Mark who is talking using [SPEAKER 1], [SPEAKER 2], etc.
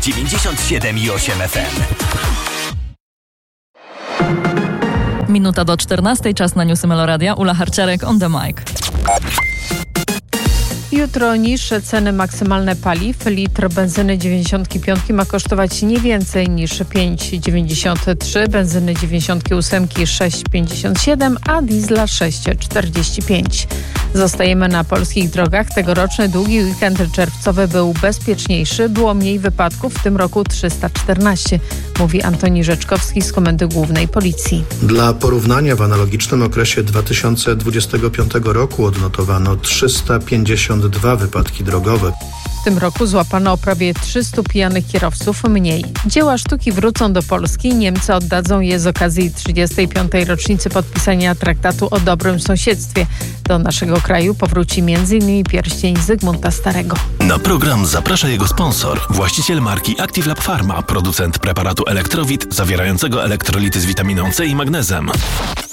[SPEAKER 1] 97,8 FM.
[SPEAKER 2] Minuta do 14, czas na newsy Meloradia. Ula Harciarek on the mic.
[SPEAKER 3] Jutro niższe ceny maksymalne paliw. Litr benzyny 95 ma kosztować nie więcej niż 5,93, benzyny 98 6,57, a diesla 6,45. Zostajemy na polskich drogach. Tegoroczny długi weekend czerwcowy był bezpieczniejszy. Było mniej wypadków, w tym roku 314, mówi Antoni Rzeczkowski z Komendy Głównej Policji.
[SPEAKER 4] Dla porównania w analogicznym okresie 2025 roku odnotowano 352 wypadki drogowe.
[SPEAKER 3] W tym roku złapano prawie 300 pijanych kierowców mniej. Dzieła sztuki wrócą do Polski. Niemcy oddadzą je z okazji 35. rocznicy podpisania traktatu o dobrym sąsiedztwie. Do naszego kraju powróci m.in. pierścień Zygmunta Starego.
[SPEAKER 5] Na program zaprasza jego sponsor, właściciel marki Active Lab Pharma, producent preparatu Elektrowit zawierającego elektrolity z witaminą C i magnezem.